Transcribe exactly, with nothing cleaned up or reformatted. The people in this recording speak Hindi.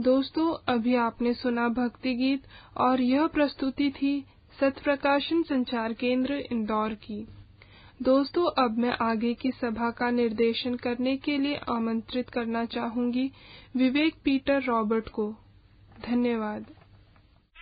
दोस्तों, अभी आपने सुना भक्ति गीत और यह प्रस्तुति थी सत्य प्रकाशन संचार केंद्र इंदौर की। दोस्तों, अब मैं आगे की सभा का निर्देशन करने के लिए आमंत्रित करना चाहूंगी विवेक पीटर रॉबर्ट को। धन्यवाद।